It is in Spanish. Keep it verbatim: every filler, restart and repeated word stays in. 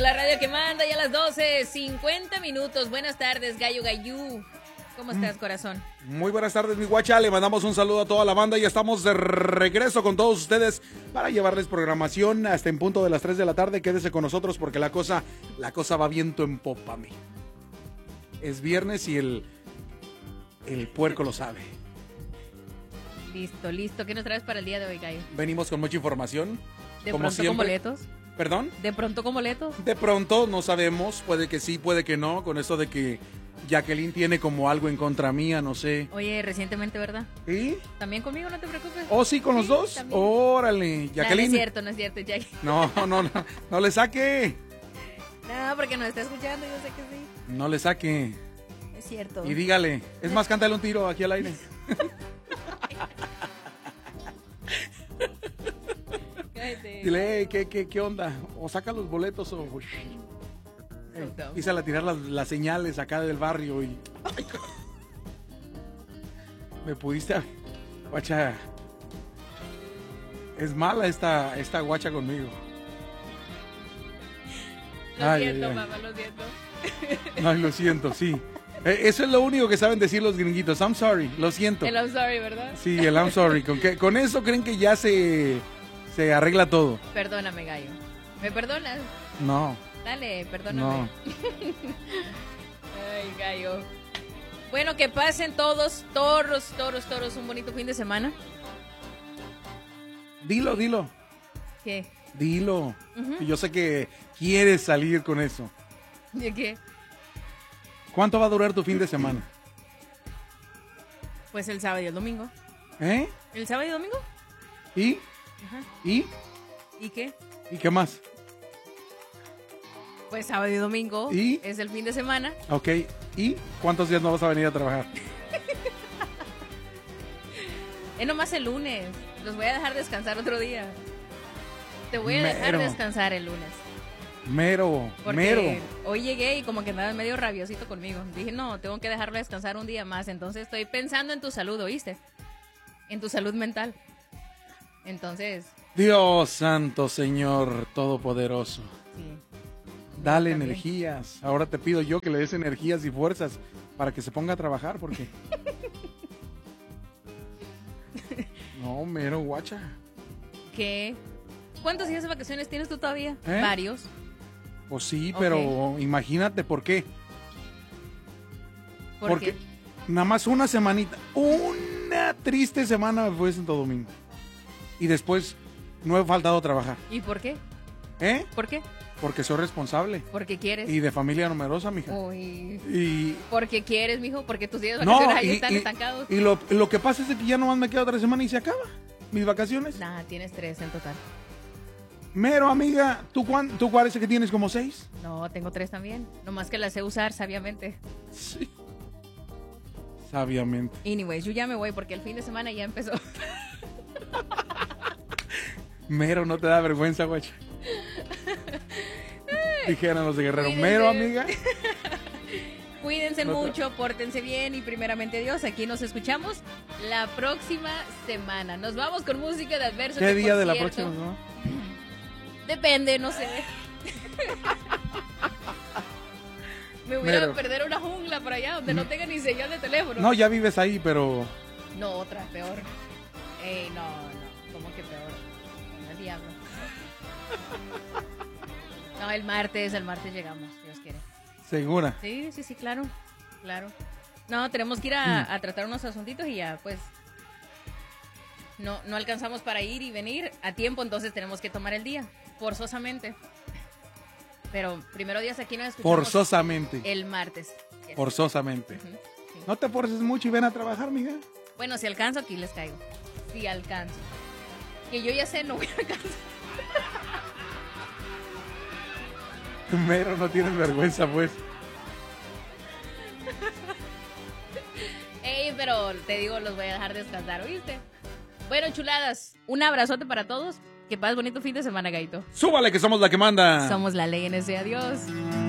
la radio que manda, ya a las doce, cincuenta minutos. Buenas tardes, Gallo Gallú. ¿Cómo estás, corazón? Muy buenas tardes, mi guacha. Le mandamos un saludo a toda la banda y estamos de regreso con todos ustedes para llevarles programación hasta en punto de las tres de la tarde. Quédese con nosotros porque la cosa, la cosa va viento en popa, mi. Es viernes y el, el puerco lo sabe. Listo, listo. ¿Qué nos traes para el día de hoy, Gallo? Venimos con mucha información. ¿De como pronto siempre. con boletos? ¿Perdón? ¿De pronto con boletos? De pronto, no sabemos. Puede que sí, puede que no. Con eso de que Jacqueline tiene como algo en contra mía, no sé. Oye, recientemente, ¿verdad? ¿Sí? ¿También conmigo? No te preocupes. ¿Oh, sí, con los Sí, dos? también. Órale, Nah, Jacqueline. no es cierto, no es cierto, Jack. No, no, no, no le saque. No, porque nos está escuchando, yo sé que sí. No le saque. Es cierto. Y dígale. Es más, cántale un tiro aquí al aire. Cállate. Dile, hey, ¿qué, qué, ¿qué onda? O saca los boletos o... Eh, Empieza a tirar las, las señales acá del barrio y... Ay, me pudiste... Guacha... Es mala esta, esta guacha conmigo. Lo Ay, siento, ay, ay. mamá, lo siento. Ay, lo siento, sí. Eh, Eso es lo único que saben decir los gringuitos. I'm sorry, lo siento. El I'm sorry, ¿verdad? Sí, el I'm sorry. Con, que, con eso creen que ya se, se arregla todo. Perdóname, Gallo. ¿Me perdonas? No, Dale, perdóname. no. Ay, Gallo. Bueno, que pasen todos, toros, toros, toros, un bonito fin de semana. Dilo, dilo, ¿Qué? dilo. Ujú. Yo sé que quieres salir con eso. ¿De qué? ¿Cuánto va a durar tu fin de semana? Pues el sábado y el domingo. ¿Eh? ¿El sábado y domingo? ¿Y? Ajá. ¿Y? ¿Y qué? ¿Y qué más? Pues sábado y domingo ¿Y? es el fin de semana. Ok. ¿Y cuántos días no vas a venir a trabajar? Es nomás el lunes. Los voy a dejar descansar otro día. Te voy a dejar Mero. descansar el lunes. Mero, Porque mero. hoy llegué y como que andaba medio rabiosito conmigo. Dije, no, tengo que dejarlo descansar un día más. Entonces estoy pensando en tu salud, ¿oíste? En tu salud mental. Entonces, Dios santo, Señor Todopoderoso. sí. Dale También. energías. Ahora te pido yo que le des energías y fuerzas para que se ponga a trabajar porque... No, mero guacha. ¿Qué? ¿Cuántos días de vacaciones tienes tú todavía? ¿Eh? Varios. Pues sí, pero imagínate por qué. ¿Por Porque qué? nada más una semanita, una triste semana me fue Santo Domingo. Y después no he faltado a trabajar. ¿Y por qué? ¿Eh? ¿Por qué? Porque soy responsable. Porque quieres. Y de familia numerosa, mija. Uy. Y... Porque quieres, mijo, porque tus días de No, vacaciones ahí y, están y- estancados. y lo, lo que pasa es de que ya nomás me queda otra semana y se acaba. Mis vacaciones. Nah, tienes tres en total. Mero, amiga, ¿tú, cuán, ¿tú parece que tienes como seis? No, tengo tres también. Nomás que las sé usar sabiamente. Sí. Sabiamente. Anyways, yo ya me voy porque el fin de semana ya empezó. Mero, no te da vergüenza, guacha. Dijeron los de Guerrero. Cuídense. Mero, amiga. Cuídense No te- mucho, pórtense bien y primeramente Dios, aquí nos escuchamos la próxima semana. Nos vamos con música de Adverso. ¿Qué que, día por de la cierto, próxima, no? Depende, no sé. Me voy a Mero. perder una jungla por allá donde no tenga ni señal de teléfono. No, ya vives ahí, pero... No, otra, peor. Ey, no, no, ¿cómo que peor? No, el diablo. No, el martes, el martes llegamos, Dios quiere. Segura. Sí, sí, sí, claro, claro. No, tenemos que ir a, a tratar unos asuntitos y ya, pues, no, no alcanzamos para ir y venir a tiempo, entonces tenemos que tomar el día, forzosamente. Pero primero días aquí nos escuchamos Forzosamente. el martes. Yes. Forzosamente. Ujú, sí. No te forces mucho y ven a trabajar, mija. Bueno, si alcanzo, aquí les caigo. Si alcanzo. Que yo ya sé, no voy a alcanzar. Mero, no tienes vergüenza, pues. Ey, pero te digo, los voy a dejar descansar, ¿oíste? Bueno, chuladas, un abrazote para todos. Que pases bonito fin de semana, Gaito. Súbale que somos la que manda. Somos la ley en ese adiós.